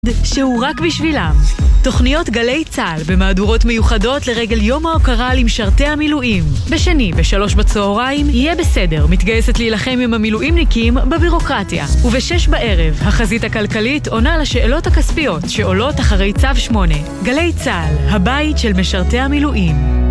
שהוא רק בשבילם. תוכניות גלי צהל במהדורות מיוחדות לרגל יום ההוקרה למשרתי המילואים. בשני, ב3 בצהריים, יהיה בסדר, מתגייסת להילחם עם המילואימניקים בבירוקרטיה. וב6 בערב, החזית הכלכלית עונה לשאלות הכספיות שעולות אחרי צו 8. גלי צהל, הבית של משרתי המילואים.